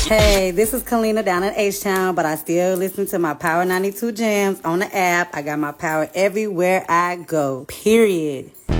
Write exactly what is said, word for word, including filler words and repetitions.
Hey, this is Kalina down in H-Town, but I still listen to my Power ninety-two Jams on the app. I got my power everywhere I go, period.